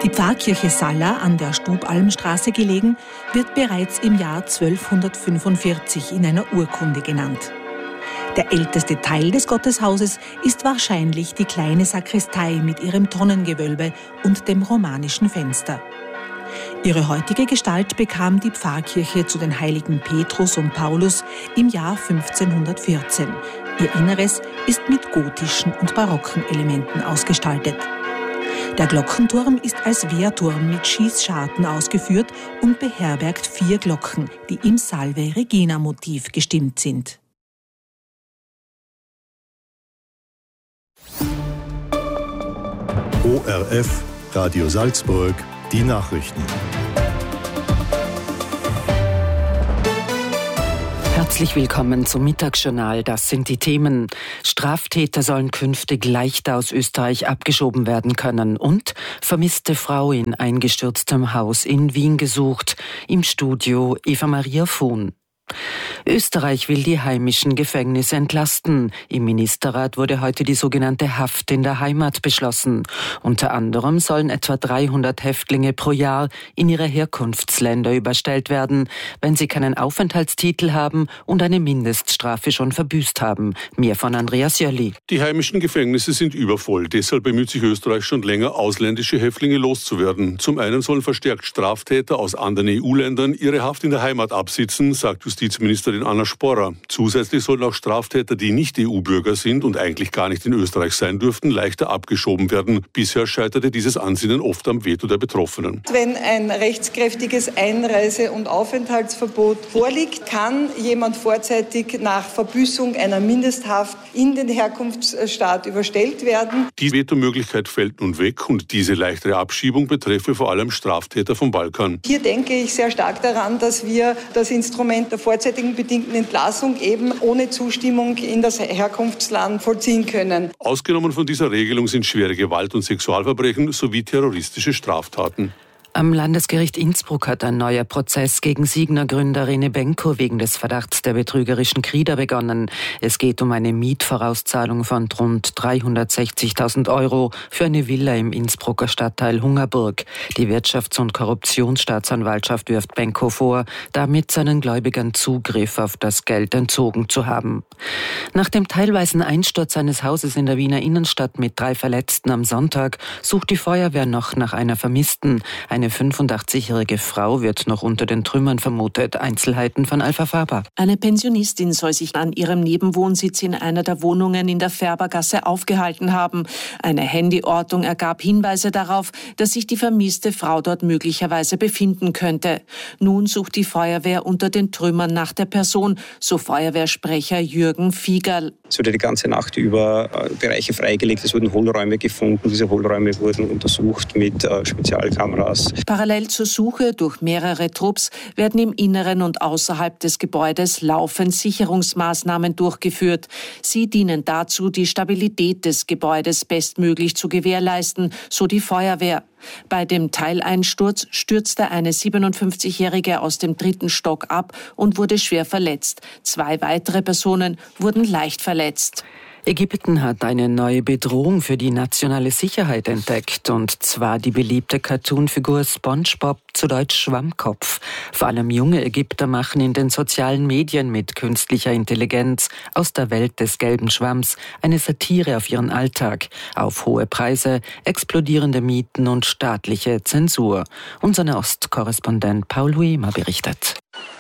Die Pfarrkirche Salla, an der Stubalmstraße gelegen, wird bereits im Jahr 1245 in einer Urkunde genannt. Der älteste Teil des Gotteshauses ist wahrscheinlich die kleine Sakristei mit ihrem Tonnengewölbe und dem romanischen Fenster. Ihre heutige Gestalt bekam die Pfarrkirche zu den Heiligen Petrus und Paulus im Jahr 1514. Ihr Inneres ist mit gotischen und barocken Elementen ausgestaltet. Der Glockenturm ist als Wehrturm mit Schießscharten ausgeführt und beherbergt 4 Glocken, die im Salve Regina-Motiv gestimmt sind. ORF, Radio Salzburg, die Nachrichten. Herzlich willkommen zum Mittagsjournal. Das sind die Themen. Straftäter sollen künftig leichter aus Österreich abgeschoben werden können und vermisste Frau in eingestürztem Haus in Wien gesucht. Im Studio Eva Maria Fuhn. Österreich will die heimischen Gefängnisse entlasten. Im Ministerrat wurde heute die sogenannte Haft in der Heimat beschlossen. Unter anderem sollen etwa 300 Häftlinge pro Jahr in ihre Herkunftsländer überstellt werden, wenn sie keinen Aufenthaltstitel haben und eine Mindeststrafe schon verbüßt haben. Mehr von Andreas Jölli. Die heimischen Gefängnisse sind übervoll. Deshalb bemüht sich Österreich schon länger, ausländische Häftlinge loszuwerden. Zum einen sollen verstärkt Straftäter aus anderen EU-Ländern ihre Haft in der Heimat absitzen, sagt Justizministerin Anna Sporrer. Zusätzlich sollen auch Straftäter, die nicht EU-Bürger sind und eigentlich gar nicht in Österreich sein dürften, leichter abgeschoben werden. Bisher scheiterte dieses Ansinnen oft am Veto der Betroffenen. Wenn ein rechtskräftiges Einreise- und Aufenthaltsverbot vorliegt, kann jemand vorzeitig nach Verbüßung einer Mindesthaft in den Herkunftsstaat überstellt werden. Die Vetomöglichkeit fällt nun weg und diese leichtere Abschiebung betreffe vor allem Straftäter vom Balkan. Hier denke ich sehr stark daran, dass wir das Instrument der vorzeitigen bedingten Entlassung eben ohne Zustimmung in das Herkunftsland vollziehen können. Ausgenommen von dieser Regelung sind schwere Gewalt- und Sexualverbrechen sowie terroristische Straftaten. Am Landesgericht Innsbruck hat ein neuer Prozess gegen Signa-Gründer Rene Benko wegen des Verdachts der betrügerischen Krieder begonnen. Es geht um eine Mietvorauszahlung von rund 360.000 € für eine Villa im Innsbrucker Stadtteil Hungerburg. Die Wirtschafts- und Korruptionsstaatsanwaltschaft wirft Benko vor, damit seinen Gläubigern Zugriff auf das Geld entzogen zu haben. Nach dem teilweisen Einsturz eines Hauses in der Wiener Innenstadt mit 3 Verletzten am Sonntag sucht die Feuerwehr noch nach einer Vermissten. Eine 85-jährige Frau wird noch unter den Trümmern vermutet. Einzelheiten von Alpha Faber. Eine Pensionistin soll sich an ihrem Nebenwohnsitz in einer der Wohnungen in der Färbergasse aufgehalten haben. Eine Handyortung ergab Hinweise darauf, dass sich die vermisste Frau dort möglicherweise befinden könnte. Nun sucht die Feuerwehr unter den Trümmern nach der Person, so Feuerwehrsprecher Jürgen Fiegerl. Es wurde die ganze Nacht über Bereiche freigelegt, es wurden Hohlräume gefunden. Diese Hohlräume wurden untersucht mit Spezialkameras. Parallel zur Suche durch mehrere Trupps werden im Inneren und außerhalb des Gebäudes laufend Sicherungsmaßnahmen durchgeführt. Sie dienen dazu, die Stabilität des Gebäudes bestmöglich zu gewährleisten, so die Feuerwehr. Bei dem Teileinsturz stürzte eine 57-Jährige aus dem 3. Stock ab und wurde schwer verletzt. 2 weitere Personen wurden leicht verletzt. Ägypten hat eine neue Bedrohung für die nationale Sicherheit entdeckt, und zwar die beliebte Cartoonfigur SpongeBob, zu Deutsch Schwammkopf. Vor allem junge Ägypter machen in den sozialen Medien mit künstlicher Intelligenz aus der Welt des gelben Schwamms eine Satire auf ihren Alltag, auf hohe Preise, explodierende Mieten und staatliche Zensur. Unser Nahostkorrespondent Paul Huema berichtet.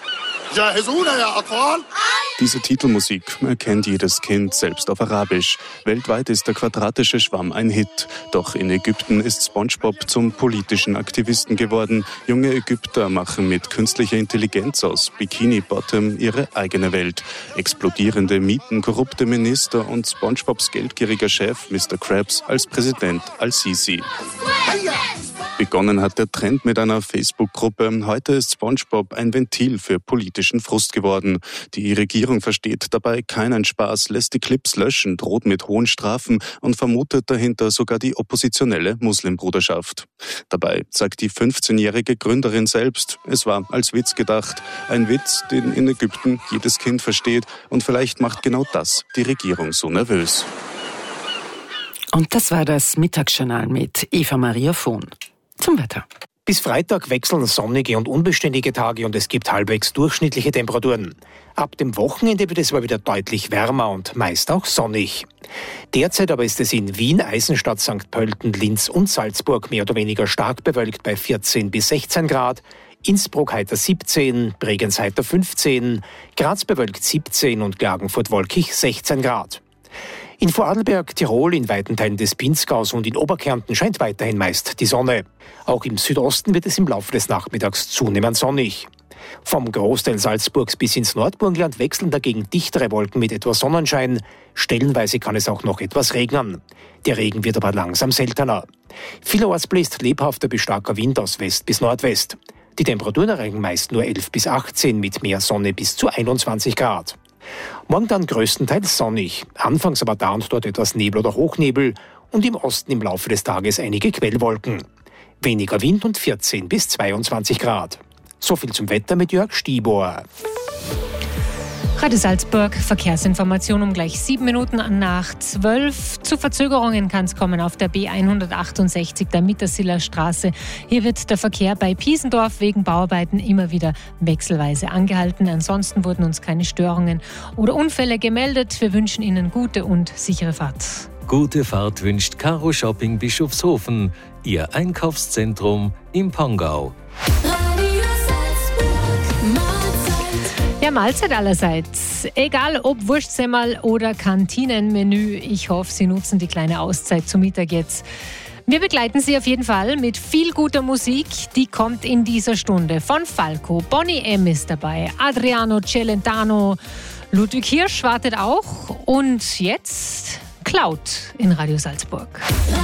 Diese Titelmusik erkennt jedes Kind, selbst auf Arabisch. Weltweit ist der quadratische Schwamm ein Hit. Doch in Ägypten ist SpongeBob zum politischen Aktivisten geworden. Junge Ägypter machen mit künstlicher Intelligenz aus Bikini Bottom ihre eigene Welt. Explodierende Mieten, korrupte Minister und SpongeBobs geldgieriger Chef Mr. Krabs als Präsident Al-Sisi. Begonnen hat der Trend mit einer Facebook-Gruppe. Heute ist SpongeBob ein Ventil für politischen Frust geworden. Die Regierung versteht dabei keinen Spaß, lässt die Clips löschen, droht mit hohen Strafen und vermutet dahinter sogar die oppositionelle Muslimbruderschaft. Dabei sagt die 15-jährige Gründerin selbst, es war als Witz gedacht. Ein Witz, den in Ägypten jedes Kind versteht, und vielleicht macht genau das die Regierung so nervös. Und das war das Mittagsjournal mit Eva Maria Fuhn. zum Wetter. Bis Freitag wechseln sonnige und unbeständige Tage und es gibt halbwegs durchschnittliche Temperaturen. Ab dem Wochenende wird es aber wieder deutlich wärmer und meist auch sonnig. Derzeit aber ist es in Wien, Eisenstadt, St. Pölten, Linz und Salzburg mehr oder weniger stark bewölkt bei 14 bis 16 Grad. Innsbruck heiter 17, Bregenz heiter 15, Graz bewölkt 17 und Klagenfurt wolkig 16 Grad. In Vorarlberg, Tirol, in weiten Teilen des Pinzgaus und in Oberkärnten scheint weiterhin meist die Sonne. Auch im Südosten wird es im Laufe des Nachmittags zunehmend sonnig. Vom Großteil Salzburgs bis ins Nordburgenland wechseln dagegen dichtere Wolken mit etwas Sonnenschein. Stellenweise kann es auch noch etwas regnen. Der Regen wird aber langsam seltener. Vielerorts bläst lebhafter bis starker Wind aus West bis Nordwest. Die Temperaturen erreichen meist nur 11 bis 18, mit mehr Sonne bis zu 21 Grad. Morgen dann größtenteils sonnig, anfangs aber da und dort etwas Nebel oder Hochnebel und im Osten im Laufe des Tages einige Quellwolken. Weniger Wind und 14 bis 22 Grad. So viel zum Wetter mit Jörg Stibor. Radio Salzburg, Verkehrsinformation um gleich 7 Minuten nach 12. Zu Verzögerungen kann es kommen auf der B168 der Mittersiller Straße. Hier wird der Verkehr bei Piesendorf wegen Bauarbeiten immer wieder wechselweise angehalten. Ansonsten wurden uns keine Störungen oder Unfälle gemeldet. Wir wünschen Ihnen gute und sichere Fahrt. Gute Fahrt wünscht Caro Shopping Bischofshofen, Ihr Einkaufszentrum im Pongau. Ja, Mahlzeit allerseits. Egal ob Wurstsemmel oder Kantinenmenü, ich hoffe, Sie nutzen die kleine Auszeit zum Mittag jetzt. Wir begleiten Sie auf jeden Fall mit viel guter Musik. Die kommt in dieser Stunde von Falco. Bonnie M. ist dabei, Adriano Celentano, Ludwig Hirsch wartet auch. Und jetzt Cloud in Radio Salzburg.